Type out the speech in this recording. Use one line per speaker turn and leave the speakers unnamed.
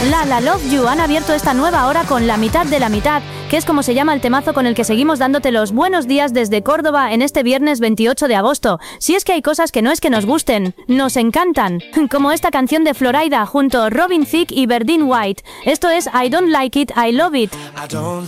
La Love You han abierto esta nueva hora con La mitad de la mitad, que es como se llama el temazo con el que seguimos dándote los buenos días desde Córdoba en este viernes 28 de agosto. Si es que hay cosas que no es que nos gusten, nos encantan, como esta canción de Florida junto a Robin Thicke y Verdine White. Esto es I Don't Like It, I Love It.